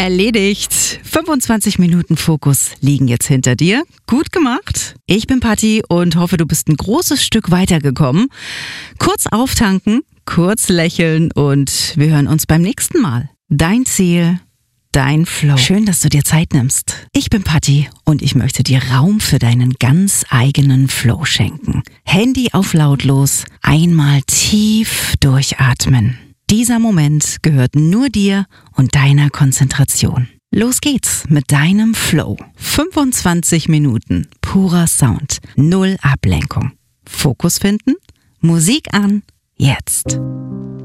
Erledigt. 25 Minuten Fokus liegen jetzt hinter dir. Gut gemacht. Ich bin Patti und hoffe, du bist ein großes Stück weitergekommen. Kurz auftanken, kurz lächeln und wir hören uns beim nächsten Mal. Dein Ziel, dein Flow. Schön, dass du dir Zeit nimmst. Ich bin Patti und ich möchte dir Raum für deinen ganz eigenen Flow schenken. Handy auf lautlos, einmal tief durchatmen. Dieser Moment gehört nur dir und deiner Konzentration. Los geht's mit deinem Flow. 25 Minuten purer Sound, 0 Ablenkung. Fokus finden, Musik an, jetzt.